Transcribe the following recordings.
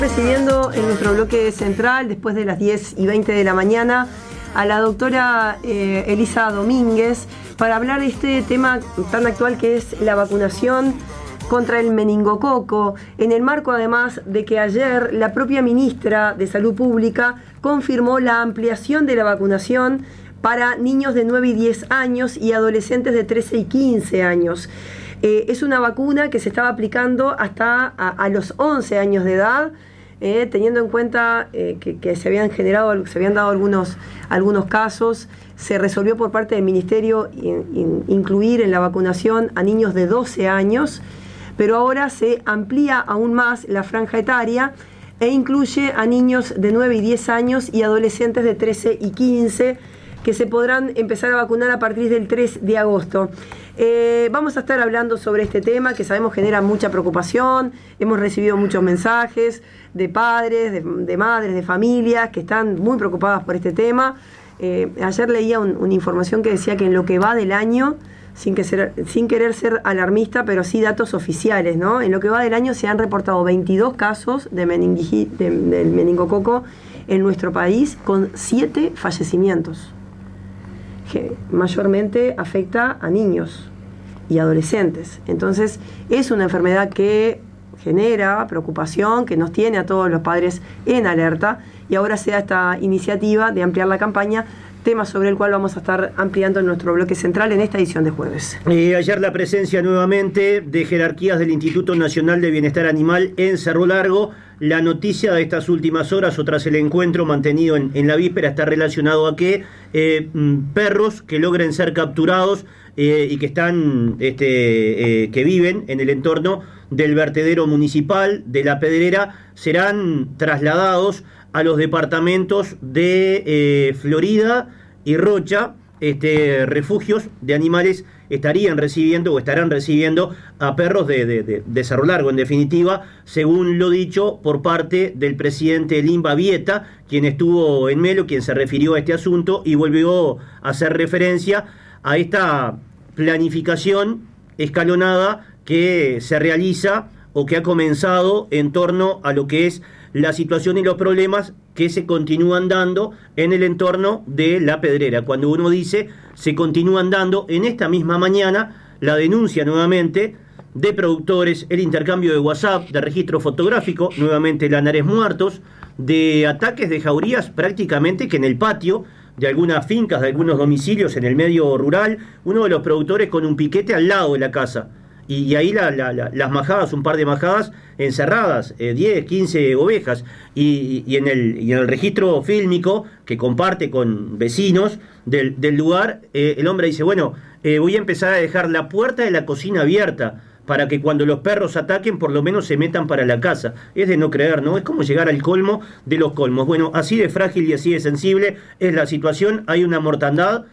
Recibiendo en nuestro bloque central, después de las 10:20 de la mañana, a la doctora Elisa Domínguez para hablar de este tema tan actual que es la vacunación contra el meningococo, en el marco además de que ayer la propia ministra de Salud Pública confirmó la ampliación de la vacunación para niños de 9 y 10 años y adolescentes de 13 y 15 años. Es una vacuna que se estaba aplicando hasta a los 11 años de edad, teniendo en cuenta que se habían dado algunos casos. Se resolvió por parte del Ministerio incluir en la vacunación a niños de 12 años, pero ahora se amplía aún más la franja etaria e incluye a niños de 9 y 10 años y adolescentes de 13 y 15 que se podrán empezar a vacunar a partir del 3 de agosto. Vamos a estar hablando sobre este tema que sabemos genera mucha preocupación. Hemos recibido muchos mensajes de padres, de madres, de familias que están muy preocupadas por este tema. Ayer leía una información que decía que en lo que va del año, sin querer ser alarmista, pero sí datos oficiales, ¿no? En lo que va del año se han reportado 22 casos del meningococo en nuestro país, con 7 fallecimientos, que mayormente afecta a niños y adolescentes. Entonces es una enfermedad que genera preocupación, que nos tiene a todos los padres en alerta, y ahora se da esta iniciativa de ampliar la campaña, tema sobre el cual vamos a estar ampliando en nuestro bloque central en esta edición de jueves. Ayer la presencia nuevamente de jerarquías del Instituto Nacional de Bienestar Animal en Cerro Largo. La noticia de estas últimas horas o tras el encuentro mantenido en la víspera está relacionado a que perros que logren ser capturados y que están que viven en el entorno del vertedero municipal de La Pedrera serán trasladados a los departamentos de Florida y Rocha. Refugios de animales estarían recibiendo o estarán recibiendo a perros de Cerro Largo, en definitiva, según lo dicho por parte del presidente Limba Vieta, quien estuvo en Melo, quien se refirió a este asunto y volvió a hacer referencia a esta planificación escalonada que se realiza o que ha comenzado en torno a lo que es la situación y los problemas que se continúan dando en el entorno de La Pedrera. Cuando uno dice se continúan dando, en esta misma mañana la denuncia nuevamente de productores, el intercambio de WhatsApp, de registro fotográfico, nuevamente lanares muertos, de ataques de jaurías prácticamente que en el patio de algunas fincas, de algunos domicilios en el medio rural, uno de los productores con un piquete al lado de la casa. Y ahí las majadas, un par de majadas encerradas, 10, 15 ovejas. Y en el registro fílmico que comparte con vecinos del lugar, el hombre dice, bueno, voy a empezar a dejar la puerta de la cocina abierta para que cuando los perros ataquen por lo menos se metan para la casa. Es de no creer, ¿no? Es como llegar al colmo de los colmos. Bueno, así de frágil y así de sensible es la situación. Hay una mortandad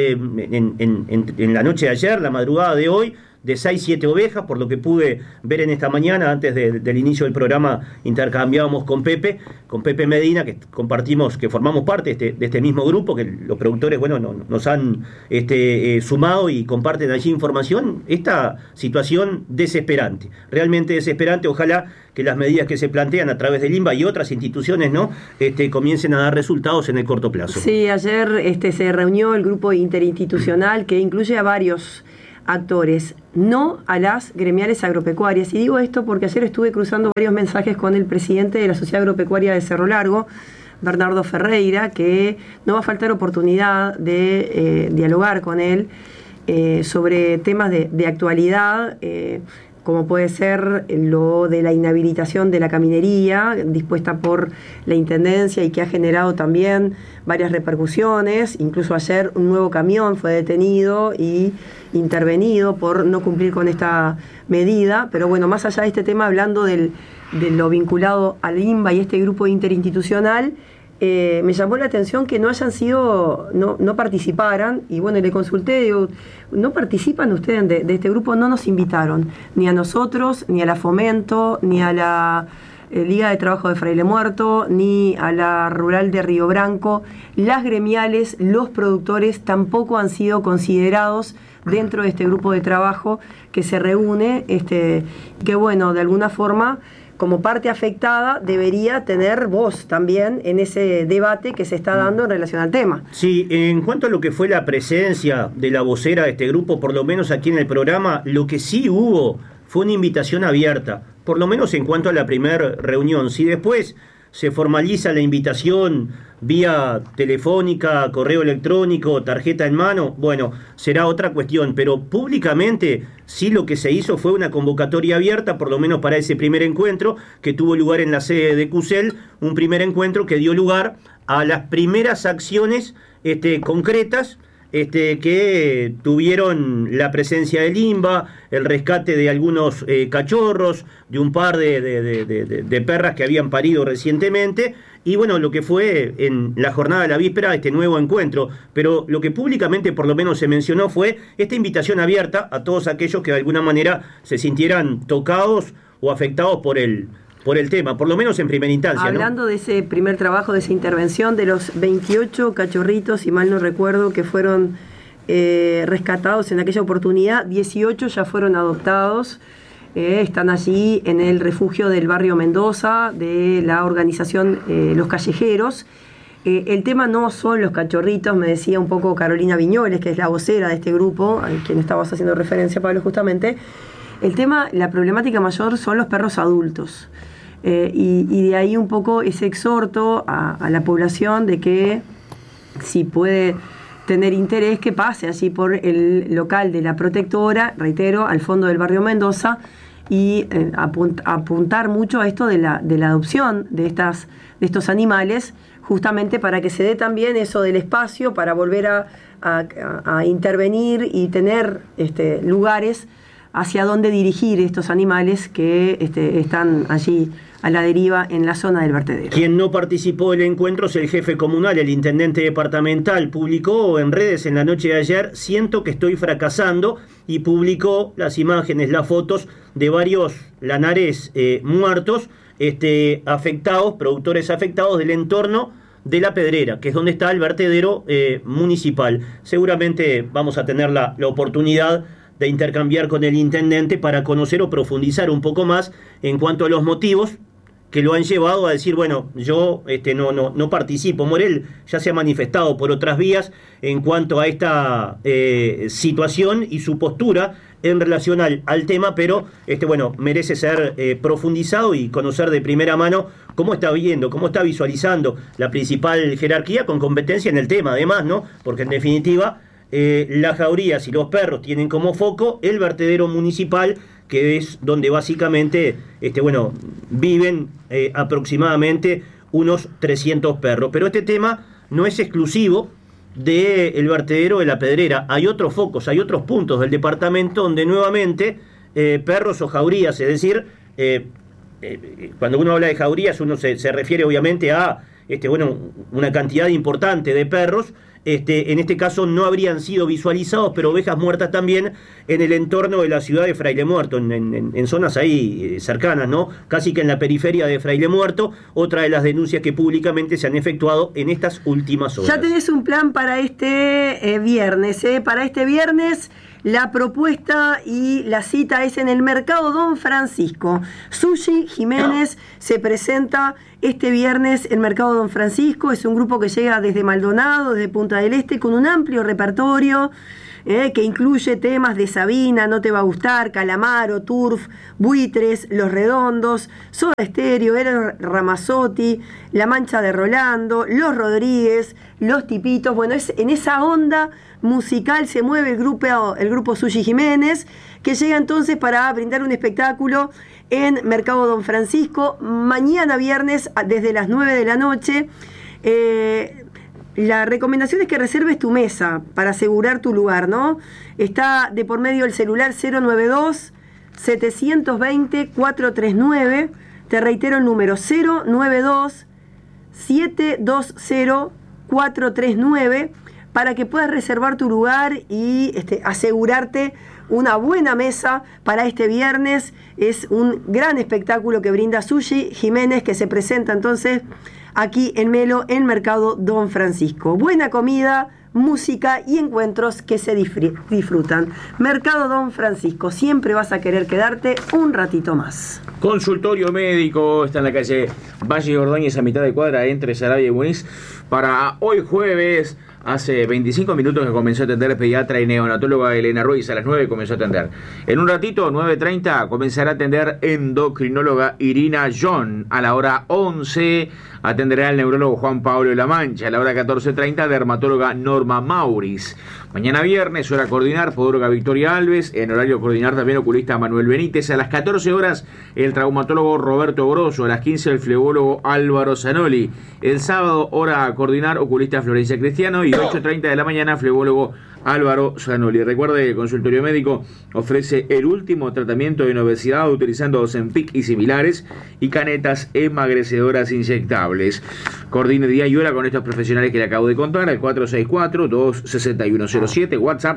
en la noche de ayer, la madrugada de hoy, de 6-7 ovejas, por lo que pude ver en esta mañana. Antes del inicio del programa intercambiábamos con Pepe Medina, que formamos parte de este mismo grupo, que los productores, bueno, nos han sumado y comparten allí información. Esta situación desesperante, realmente desesperante. Ojalá que las medidas que se plantean a través del INBA y otras instituciones, ¿no?, comiencen a dar resultados en el corto plazo. Sí, ayer se reunió el grupo interinstitucional que incluye a varios actores, no a las gremiales agropecuarias. Y digo esto porque ayer estuve cruzando varios mensajes con el presidente de la Sociedad Agropecuaria de Cerro Largo, Bernardo Ferreira, que no va a faltar oportunidad de dialogar con él sobre temas de actualidad, como puede ser lo de la inhabilitación de la caminería dispuesta por la Intendencia y que ha generado también varias repercusiones. Incluso ayer un nuevo camión fue detenido y intervenido por no cumplir con esta medida. Pero bueno, más allá de este tema, hablando de lo vinculado al INBA y este grupo interinstitucional, me llamó la atención que no participaran, y bueno, le consulté, digo, ¿no participan ustedes de este grupo? No nos invitaron, ni a nosotros, ni a la Fomento, ni a la Liga de Trabajo de Fraile Muerto, ni a la Rural de Río Branco. Las gremiales, los productores tampoco han sido considerados dentro de este grupo de trabajo que se reúne, que bueno, de alguna forma como parte afectada, debería tener voz también en ese debate que se está dando en relación al tema. Sí, en cuanto a lo que fue la presencia de la vocera de este grupo, por lo menos aquí en el programa, lo que sí hubo fue una invitación abierta, por lo menos en cuanto a la primera reunión. Si después se formaliza la invitación vía telefónica, correo electrónico, tarjeta en mano, bueno, será otra cuestión, pero públicamente sí lo que se hizo fue una convocatoria abierta, por lo menos para ese primer encuentro que tuvo lugar en la sede de CUSEL, un primer encuentro que dio lugar a las primeras acciones concretas que tuvieron la presencia del INBA, el rescate de algunos cachorros, de un par de perras que habían parido recientemente, y bueno, lo que fue en la jornada de la víspera este nuevo encuentro. Pero lo que públicamente por lo menos se mencionó fue esta invitación abierta a todos aquellos que de alguna manera se sintieran tocados o afectados por el tema, por lo menos en primera instancia. Hablando, ¿no?, de ese primer trabajo, de esa intervención, de los 28 cachorritos, si mal no recuerdo, que fueron rescatados en aquella oportunidad, 18 ya fueron adoptados, están allí en el refugio del barrio Mendoza, de la organización Los Callejeros. El tema no son los cachorritos, me decía un poco Carolina Viñoles, que es la vocera de este grupo, a quien estabas haciendo referencia, Pablo, justamente. El tema, la problemática mayor son los perros adultos. Y de ahí un poco ese exhorto a la población de que si puede tener interés, que pase allí por el local de la protectora, reitero, al fondo del barrio Mendoza, y apuntar mucho a esto de la adopción de estos animales, justamente para que se dé también eso del espacio para volver a intervenir y tener lugares hacia dónde dirigir estos animales que están allí a la deriva en la zona del vertedero. Quien no participó del encuentro es el jefe comunal, el intendente departamental. Publicó en redes en la noche de ayer: siento que estoy fracasando, y publicó las imágenes, las fotos de varios lanares muertos, afectados, productores afectados del entorno de La Pedrera, que es donde está el vertedero municipal. Seguramente vamos a tener la oportunidad de intercambiar con el intendente para conocer o profundizar un poco más en cuanto a los motivos que lo han llevado a decir, bueno, yo no participo. Morel ya se ha manifestado por otras vías en cuanto a esta situación y su postura en relación al tema, pero merece ser profundizado y conocer de primera mano cómo está viendo, cómo está visualizando la principal jerarquía con competencia en el tema, además, ¿no? Porque en definitiva las jaurías y los perros tienen como foco el vertedero municipal, que es donde básicamente viven aproximadamente unos 300 perros. Pero este tema no es exclusivo del vertedero de La Pedrera. Hay otros focos, hay otros puntos del departamento donde nuevamente perros o jaurías, es decir, cuando uno habla de jaurías uno se refiere obviamente a una cantidad importante de perros. En este caso no habrían sido visualizados, pero ovejas muertas también en el entorno de la ciudad de Fraile Muerto, en zonas ahí cercanas, ¿no? Casi que en la periferia de Fraile Muerto. Otra de las denuncias que públicamente se han efectuado en estas últimas horas. Ya tenés un plan para este viernes, ¿eh? Para este viernes la propuesta y la cita es en el Mercado Don Francisco. Sushi Jiménez se presenta este viernes en Mercado Don Francisco. Es un grupo que llega desde Maldonado, desde Punta del Este, con un amplio repertorio que incluye temas de Sabina, No Te Va a Gustar, Calamaro, Turf, Buitres, Los Redondos, Soda Stereo, Eros Ramazzotti, La Mancha de Rolando, Los Rodríguez, Los Tipitos. Bueno, es en esa onda musical se mueve el grupo Sushi Jiménez, que llega entonces para brindar un espectáculo en Mercado Don Francisco mañana viernes desde las 9 de la noche. La recomendación es que reserves tu mesa para asegurar tu lugar, ¿no? Está de por medio el celular 092-720-439. Te reitero el número 092-720-439 para que puedas reservar tu lugar y asegurarte una buena mesa para este viernes. Es un gran espectáculo que brinda Sushi Jiménez, que se presenta entonces aquí en Melo, en Mercado Don Francisco. Buena comida, música y encuentros que se disfrutan. Mercado Don Francisco, siempre vas a querer quedarte un ratito más. Consultorio médico está en la calle Valle Ordóñez, a mitad de cuadra entre Sarabia y Muniz. Para hoy jueves, hace 25 minutos que comenzó a atender pediatra y neonatóloga Elena Ruiz. A las 9 comenzó a atender. En un ratito, 9:30, comenzará a atender endocrinóloga Irina John. A la hora 11 atenderá el neurólogo Juan Pablo La Mancha. A la hora 14:30, dermatóloga Norma Mauris. Mañana viernes, hora coordinar, podóloga Victoria Alves. En horario coordinar también oculista Manuel Benítez. A las 14 horas, el traumatólogo Roberto Grosso. A las 15, el flebólogo Álvaro Zanoli. El sábado, hora coordinar, oculista Florencia Cristiano. Y 8:30 de la mañana, flebólogo Álvaro Zanoli. Recuerde que el consultorio médico ofrece el último tratamiento de obesidad utilizando Ozempic y similares y canetas emagrecedoras inyectables. Coordine día y hora con estos profesionales que le acabo de contar al 464-26107, WhatsApp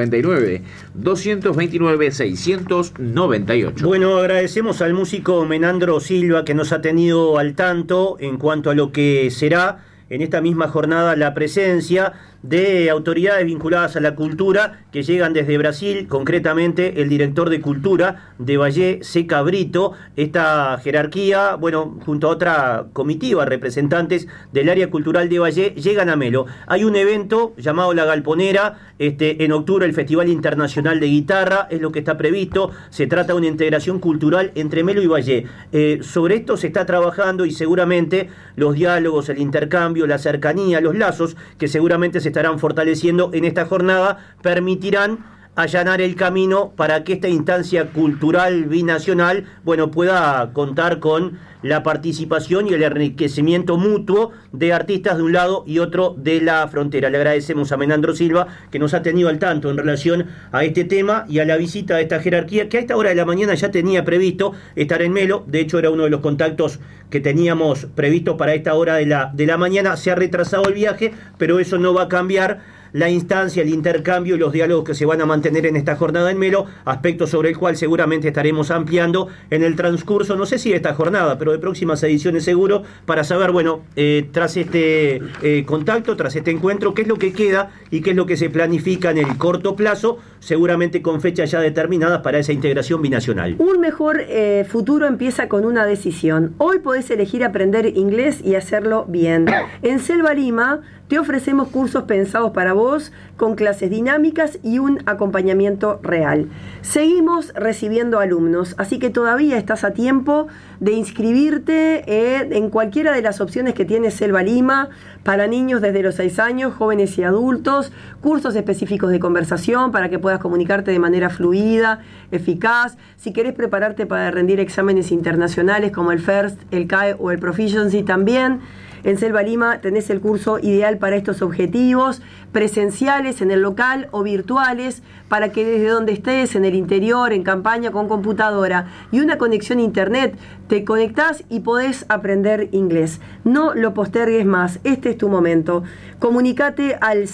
099-229-698. Bueno, agradecemos al músico Menandro Silva que nos ha tenido al tanto en cuanto a lo que será en esta misma jornada la presencia de autoridades vinculadas a la cultura que llegan desde Brasil, concretamente el director de Cultura de Valle Seca Brito. Esta jerarquía, bueno, junto a otra comitiva, representantes del área cultural de Valle, llegan a Melo. Hay un evento llamado La Galponera, en octubre el Festival Internacional de Guitarra, es lo que está previsto. Se trata de una integración cultural entre Melo y Valle. Sobre esto se está trabajando y seguramente los diálogos, el intercambio, la cercanía, los lazos que seguramente se estarán fortaleciendo en esta jornada permitirán allanar el camino para que esta instancia cultural binacional, bueno, pueda contar con la participación y el enriquecimiento mutuo de artistas de un lado y otro de la frontera. Le agradecemos a Menandro Silva que nos ha tenido al tanto en relación a este tema y a la visita de esta jerarquía que a esta hora de la mañana ya tenía previsto estar en Melo. De hecho, era uno de los contactos que teníamos previsto para esta hora de la mañana. Se ha retrasado el viaje, pero eso no va a cambiar la instancia, el intercambio y los diálogos que se van a mantener en esta jornada en Melo, aspecto sobre el cual seguramente estaremos ampliando en el transcurso, no sé si de esta jornada, pero de próximas ediciones seguro, para saber, bueno, tras este contacto, tras este encuentro, qué es lo que queda y qué es lo que se planifica en el corto plazo, seguramente con fechas ya determinadas para esa integración binacional. Un mejor futuro empieza con una decisión. Hoy podés elegir aprender inglés y hacerlo bien. En Selva Lima te ofrecemos cursos pensados para vos, con clases dinámicas y un acompañamiento real. Seguimos recibiendo alumnos, así que todavía estás a tiempo de inscribirte en cualquiera de las opciones que tiene Selva Lima, para niños desde los 6 años, jóvenes y adultos, cursos específicos de conversación para que puedas comunicarte de manera fluida, eficaz. Si querés prepararte para rendir exámenes internacionales como el FIRST, el CAE o el Proficiency también, en Selva Lima tenés el curso ideal para estos objetivos, presenciales en el local o virtuales, para que desde donde estés, en el interior, en campaña, con computadora y una conexión a internet, te conectás y podés aprender inglés. No lo postergues más, este es tu momento. Comunicate al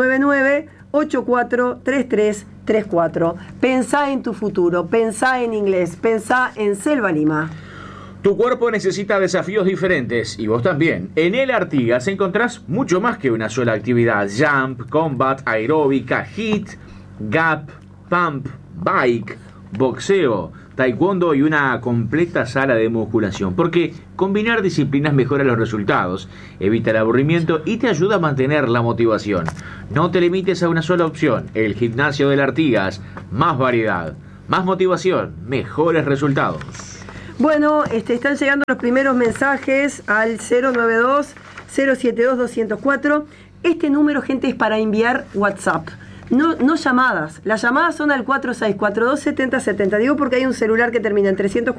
099-843334. Pensá en tu futuro, pensá en inglés, pensá en Selva Lima. Tu cuerpo necesita desafíos diferentes y vos también. En el Artigas encontrás mucho más que una sola actividad. Jump, combat, aeróbica, HIIT, gap, pump, bike, boxeo, taekwondo y una completa sala de musculación. Porque combinar disciplinas mejora los resultados, evita el aburrimiento y te ayuda a mantener la motivación. No te limites a una sola opción. El gimnasio del Artigas. Más variedad, más motivación, mejores resultados. Bueno, están llegando los primeros mensajes al 092-072-204. Este número, gente, es para enviar WhatsApp. No llamadas. Las llamadas son al 4642-7070. Digo porque hay un celular que termina en 340.